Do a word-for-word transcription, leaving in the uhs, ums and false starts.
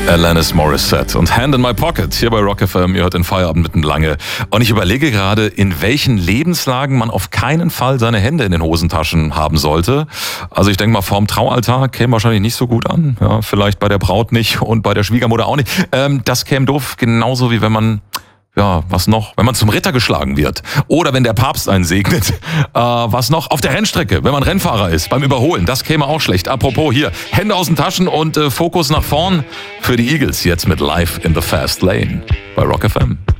Alanis Morissette und Hand in My Pocket hier bei Rock F M. Ihr hört den Feierabend mitten lange. Und ich überlege gerade, in welchen Lebenslagen man auf keinen Fall seine Hände in den Hosentaschen haben sollte. Also ich denke mal, vorm Traualtar käme wahrscheinlich nicht so gut an. Ja, vielleicht bei der Braut nicht und bei der Schwiegermutter auch nicht. Ähm, das käme doof, genauso wie wenn man... Ja, was noch? Wenn man zum Ritter geschlagen wird. Oder wenn der Papst einen segnet. Äh, was noch? Auf der Rennstrecke, wenn man Rennfahrer ist, beim Überholen. Das käme auch schlecht. Apropos hier, Hände aus den Taschen und äh, Fokus nach vorn für die Eagles. Jetzt mit Live in the Fast Lane bei Rock F M.